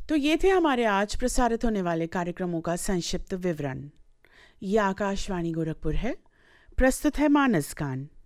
तो ये थे हमारे आज प्रसारित होने वाले कार्यक्रमों का संक्षिप्त विवरण। ये आकाशवाणी गोरखपुर है। प्रस्तुत है मानस गान।